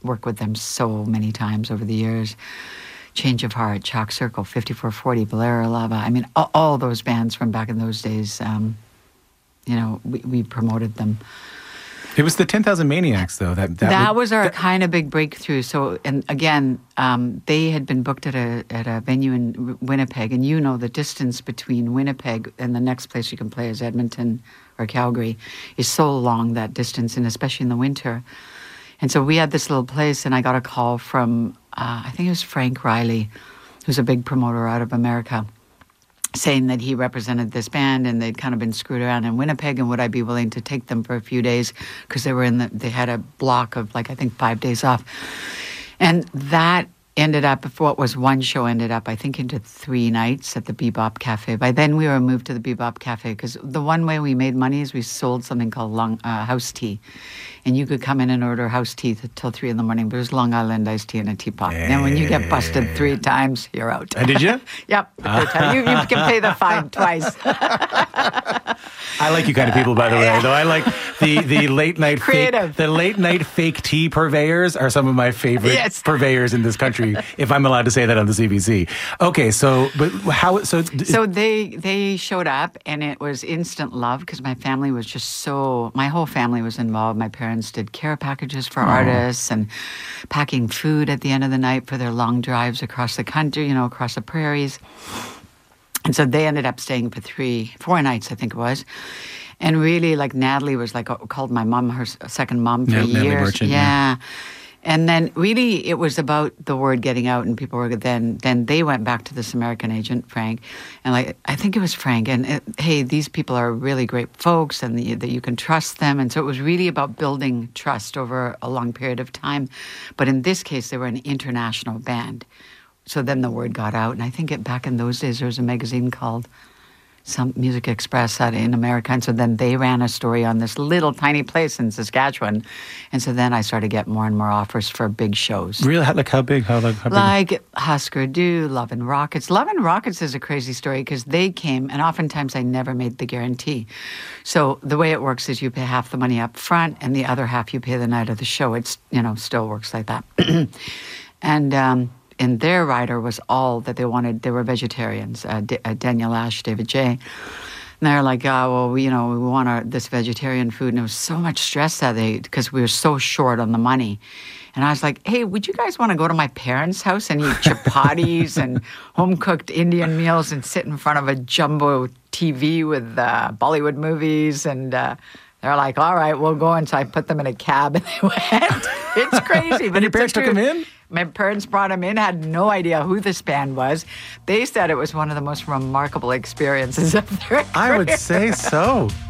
worked with them so many times over the years. Change of Heart, Chalk Circle, 5440, Bolero Lava. I mean, all those bands from back in those days, we promoted them. It was the 10,000 Maniacs, though. That was our kind of big breakthrough. So, and again, they had been booked at a venue in Winnipeg, and the distance between Winnipeg and the next place you can play is Edmonton or Calgary is so long, that distance, and especially in the winter. And so we had this little place, and I got a call from, I think it was Frank Riley, who's a big promoter out of America, saying that he represented this band and they'd kind of been screwed around in Winnipeg, and would I be willing to take them for a few days because they had a block of I think 5 days off. And that ended up, what was one show ended up, I think, into 3 nights at the Bebop Cafe. By then we were moved to the Bebop Cafe because the one way we made money is we sold something called house tea. And you could come in and order house tea till 3 a.m, but it was Long Island iced tea in a teapot. And when you get busted 3 times, you're out. Did you? Yep. You can pay the fine twice. I like you kind of people, by the way. Though I like the late night creative. The late night fake tea purveyors are some of my favorite purveyors in this country, if I'm allowed to say that on the CBC. Okay, so they showed up, and it was instant love because my family was just my whole family was involved. My parents did care packages for artists and packing food at the end of the night for their long drives across the country, across the prairies. And so they ended up staying for 4 nights, I think it was. And really, Natalie was called my mom, her second mom for years. Natalie Merchant, yeah. And then really it was about the word getting out, and people were then they went back to this American agent, Frank, and I think it was Frank, and hey, these people are really great folks and that you can trust them. And so it was really about building trust over a long period of time. But in this case, they were an international band. So then the word got out, and I think back in those days there was a magazine called Some Music Express out in America, and so then they ran a story on this little tiny place in Saskatchewan, and so then I started to get more and more offers for big shows. Really? How big? How big? Like Husker Du, Love and Rockets. Love and Rockets is a crazy story because they came, and oftentimes I never made the guarantee. So the way it works is you pay half the money up front, and the other half you pay the night of the show. It's still works like that, and their rider was all that they wanted. They were vegetarians, Daniel Ash, David J. And they're like, we want this vegetarian food. And there was so much stress that because we were so short on the money. And I was like, hey, would you guys want to go to my parents' house and eat chapatis and home-cooked Indian meals and sit in front of a jumbo TV with Bollywood movies? And they're like, all right, we'll go. And so I put them in a cab and they went. It's crazy. But your parents took them in? My parents brought him in, had no idea who this band was. They said it was one of the most remarkable experiences of their career. I would say so.